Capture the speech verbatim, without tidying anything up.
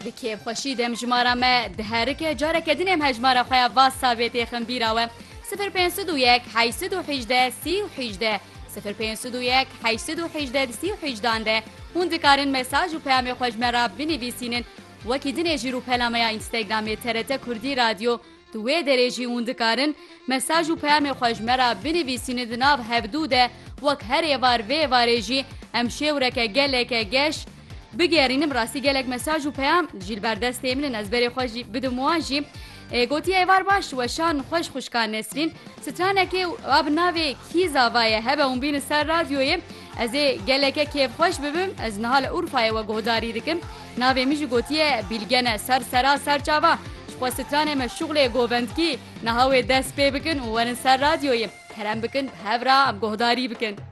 Bi kêfxweşî dem jimara me diherike careke din em hejmara xwe ya WhatsAppê têxin bîra we sıfır pênc sedû yek heşt sedû hejdeh sî û hejdeh sıfır pênc sedû yek heşt sedû hejdeh sî û hejdan de hûn dikarin mesaj û peyamê xwe ji me re binivîsînin wekî dinê jî rûpelama Instagramê T R T Kurdî Radyo di wê derê jî hûn dikarin mesaj û peyamê xwe ji me re binivîsînin di nav hevdû de wek her êvar vê êvarê jî em şêwreke geleke geş bigêrînim rastî gelek mesaj û peyam jî li ber destê min in ez berê xwe jî bidim wan jî gotiye êvar baş weşan xweş xwişka Nesrîn stranekê wa bi navê Kîza vaye hebe hûn bînin ser radyoyê ez ê geleke kêfxweş bibim ez niha li Urfayê we guhdarî dikim navê min jî gotiye Bîlgene ser sera ser çava ji xwe stranê me şuxlê govendkî niha wê dest pê bikin û werin ser radyoyê kerem bikin hevra em guhdarî bikin.